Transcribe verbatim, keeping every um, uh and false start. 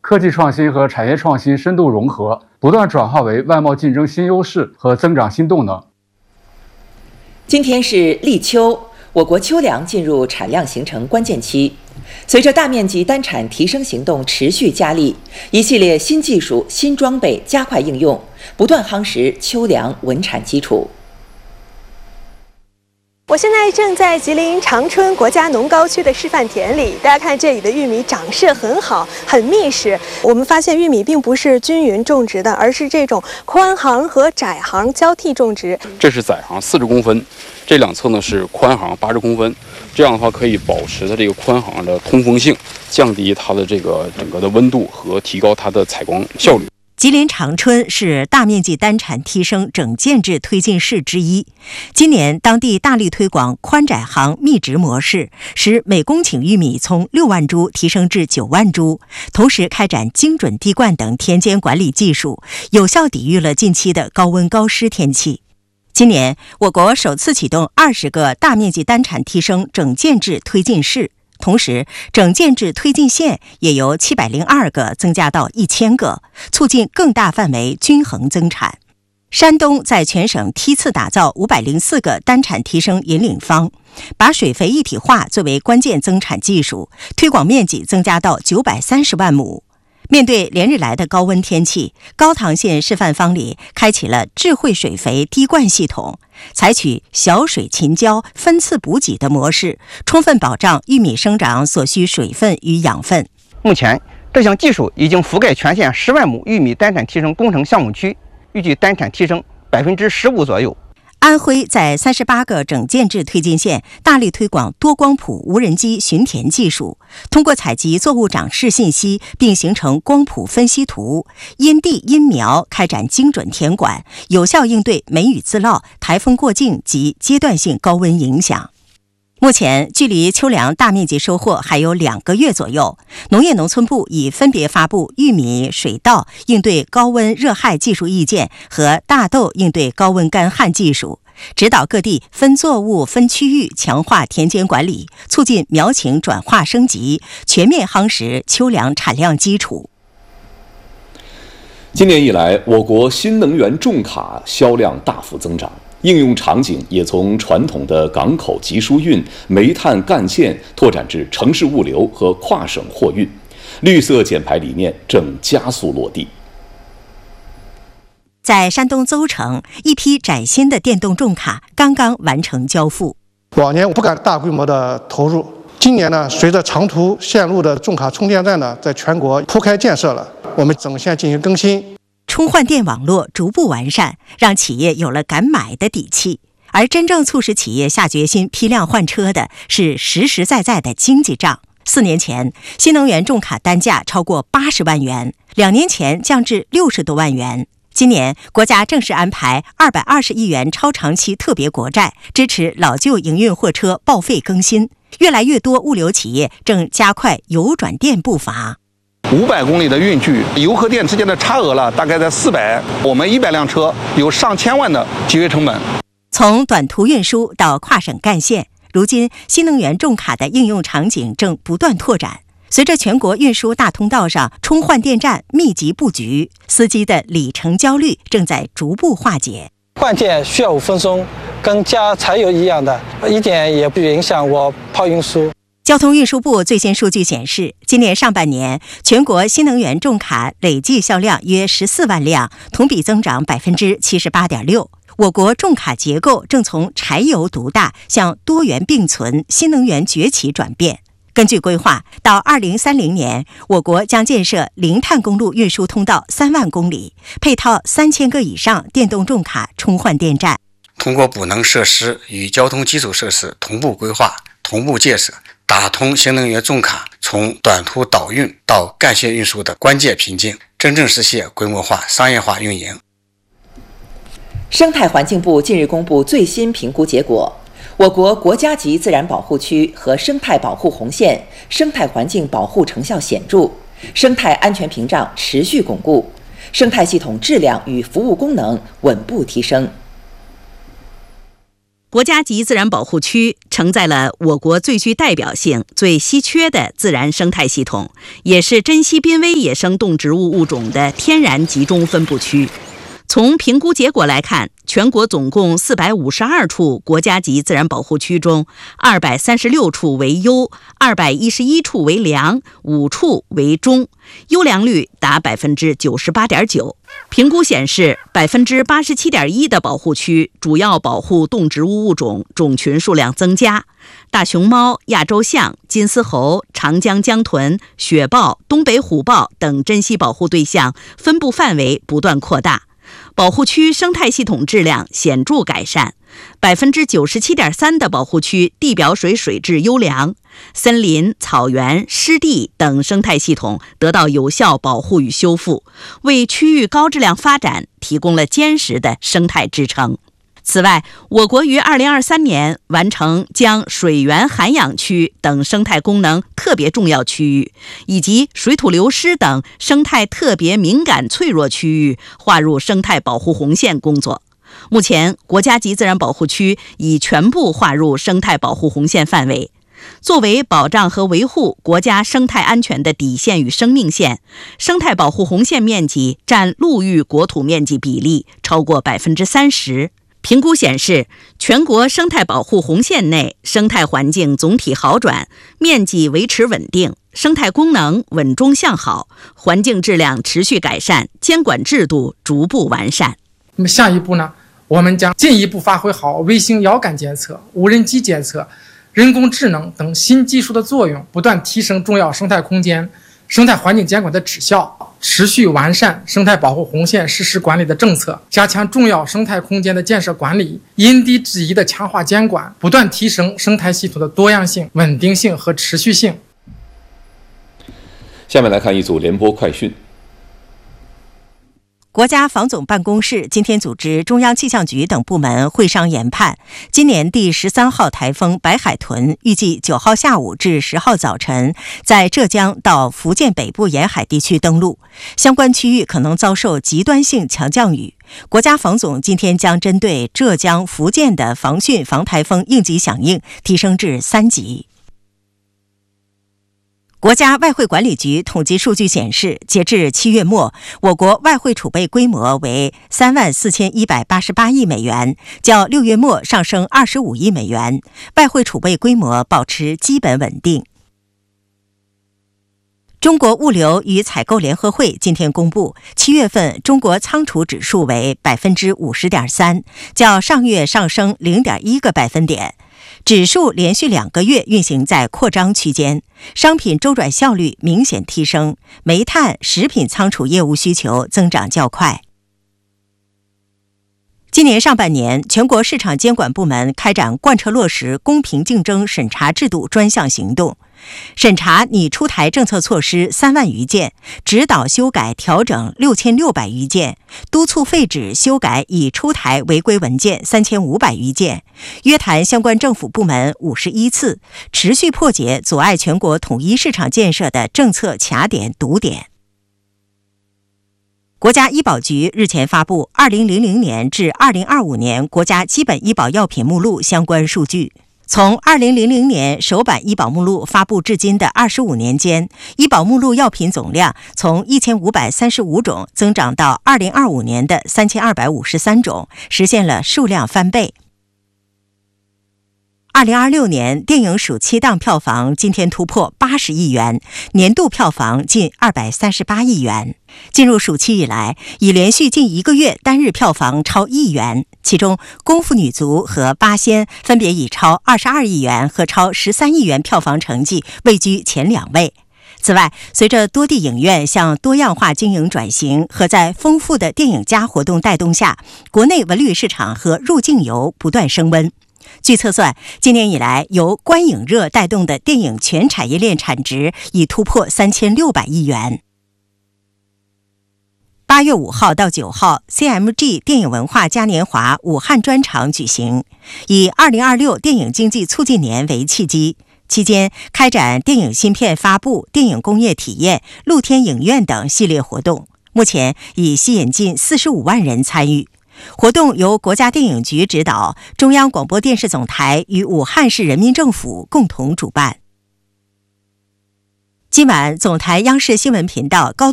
科技创新和产业创新深度融合，不断转化为外贸竞争新优势和增长新动能。 今天是立秋，我国秋粮进入产量形成关键期。随着大面积单产提升行动持续加力，一系列新技术、新装备加快应用，不断夯实秋粮稳产基础。 我现在正在吉林长春国家农高区的示范田里，大家看这里的玉米长势很好，很密实。我们发现玉米并不是均匀种植的，而是这种宽行和窄行交替种植。 这是窄行四十公分，这两侧呢是宽行八十公分，这样的话可以保持它这个宽行的通风性，降低它的这个整个的温度和提高它的采光效率。 吉林长春是大面积单产提升整建制推进市之一。今年，当地大力推广宽窄行密植模式，使每公顷玉米从六万株提升至九万株，同时开展精准滴灌等田间管理技术，有效抵御了近期的高温高湿天气。今年，我国首次启动二十个大面积单产提升整建制推进市。同时，整建制推进县也由七百零二个增加到一千个，促进更大范围均衡增产。山东在全省梯次打造五百零四个单产提升引领方，把水肥一体化作为关键增产技术，推广面积增加到九百三十万亩。面对连日来的高温天气，高唐县示范方里开启了智慧水肥滴灌系统，采取小水勤浇、分次补给的模式，充分保障玉米生长所需水分与养分。 目前，这项技术已经覆盖全县十万亩玉米单产提升工程项目区，预计单产提升百分之十五左右。 安徽在三十八个整建制推进县大力推广多光谱无人机巡田技术，通过采集作物长势信息并形成光谱分析图，因地因苗开展精准田管，有效应对梅雨自涝、台风过境及阶段性高温影响。目前，距离秋粮大面积收获还有两个月左右，农业农村部已分别发布玉米、水稻应对高温热害技术意见和大豆应对高温干旱技术，指导各地分作物、分区域强化田间管理，促进苗情转化升级，全面夯实秋粮产量基础。 今年以来，我国新能源重卡销量大幅增长，应用场景也从传统的港口集输运、煤炭干线拓展至城市物流和跨省货运，绿色减排理念正加速落地。 在山东邹城，一批崭新的电动重卡刚刚完成交付。 往年不敢大规模的投入，今年呢，随着长途线路的重卡充电站呢在全国铺开建设了，我们整线进行更新。 充换电网络逐步完善，让企业有了敢买的底气。而真正促使企业下决心批量换车的是实实在在的经济账。四年前，新能源重卡单价超过八十万元，两年前降至六十多万元。今年，国家正式安排二百二十亿元超长期特别国债，支持老旧营运货车报废更新。越来越多物流企业正加快油转电步伐。 五百公里的运距，油和电之间的差额了，大概在四百。我们一百辆车有上千万的节约成本。 从短途运输到跨省干线，如今新能源重卡的应用场景正不断拓展。随着全国运输大通道上充换电站密集布局，司机的里程焦虑正在逐步化解。 换电需要五分钟，跟加柴油一样的，一点也不影响我跑运输。 交通运输部最新数据显示，今年上半年全国新能源重卡累计销量约十四万辆，同比增长百分之七十八点六。我国重卡结构正从柴油独大向多元并存、新能源崛起转变。根据规划，到二零三零年，我国将建设零碳公路运输通道三万公里，配套三千个以上电动重卡充换电站。 通过补能设施与交通基础设施同步规划、同步建设，打通新能源重卡从短途导运到干线运输的关键瓶颈，真正实现规模化、商业化运营。 生态环境部近日公布最新评估结果，我国国家级自然保护区和生态保护红线生态环境保护成效显著，生态安全屏障持续巩固，生态系统质量与服务功能稳步提升。 国家级自然保护区承载了我国最具代表性、最稀缺的自然生态系统，也是珍稀濒危野生动植物物种的天然集中分布区。从评估结果来看，全国总共四百五十二处国家级自然保护区中，二百三十六处为优，二百一十一处为良，五处为中，优良率达百分之九十八点九。评估显示，百分之八十七点一的保护区主要保护动植物物种种群数量增加，大熊猫、亚洲象、金丝猴、长江江豚、雪豹、东北虎豹等珍稀保护对象分布范围不断扩大。保护区生态系统质量显著改善，百分之九十七点三的保护区地表水水质优良，森林、草原、湿地等生态系统得到有效保护与修复，为区域高质量发展提供了坚实的生态支撑。此外，我国于二零二三年完成将水源涵养区等生态功能特别重要区域，以及水土流失等生态特别敏感脆弱区域划入生态保护红线工作。目前，国家级自然保护区已全部划入生态保护红线范围。作为保障和维护国家生态安全的底线与生命线，生态保护红线面积占陆域国土面积比例超过百分之三十。评估显示，全国生态保护红线内生态环境总体好转，面积维持稳定，生态功能稳中向好，环境质量持续改善，监管制度逐步完善。 那么下一步呢，我们将进一步发挥好卫星遥感监测、无人机监测、人工智能等新技术的作用，不断提升重要生态空间、生态环境监管的质效，持续完善生态保护红线实施管理的政策，加强重要生态空间的建设管理，因地制宜的强化监管，不断提升生态系统的多样性、稳定性和持续性。 下面来看一组联播快讯。 国家防总办公室今天组织中央气象局等部门会商研判，今年第十三号台风白海豚预计九号下午至十号早晨在浙江到福建北部沿海地区登陆，相关区域可能遭受极端性强降雨。国家防总今天将针对浙江、福建的防汛防台风应急响应提升至三级。国家外汇管理局统计数据显示，截至七月末，我国外汇储备规模为三万四千一百八十八亿美元，较六月末上升二十五亿美元，外汇储备规模保持基本稳定。中国物流与采购联合会今天公布，七月份中国仓储指数为百分之五十点三，较上月上升零点一个百分点。指数连续两个月运行在扩张区间，商品周转效率明显提升，煤炭、食品仓储业务需求增长较快。今年上半年，全国市场监管部门开展贯彻落实公平竞争审查制度专项行动，审查拟出台政策措施三万余件，指导修改调整六千六百余件，督促废止修改已出台违规文件三千五百余件，约谈相关政府部门五十一次，持续破解阻碍全国统一市场建设的政策卡点堵点。国家医保局日前发布二零零零年至二零二五年国家基本医保药品目录相关数据。从二零零零年首版医保目录发布至今的二十五年间，医保目录药品总量从一千五百三十五种增长到二零二五年的三千二百五十三种，实现了数量翻倍。二零二六年电影暑期档票房今天突破八十亿元，年度票房近二百三十八亿元。进入暑期以来，已连续近一个月单日票房超亿元，其中《功夫女足》和《八仙》分别以超二十二亿元和超十三亿元票房成绩位居前两位。此外，随着多地影院向多样化经营转型和在丰富的电影加活动带动下，国内文旅市场和入境游不断升温。据测算，今年以来由观影热带动的电影全产业链产值已突破三千六百亿元。八月五号到九号 ，C M G 电影文化嘉年华武汉专场举行，以二零二六电影经济促进年为契机，期间开展电影新片发布、电影工业体验、露天影院等系列活动，目前已吸引近四十五万人参与。 活动由国家电影局指导，中央广播电视总台与武汉市人民政府共同主办。今晚，总台央视新闻频道高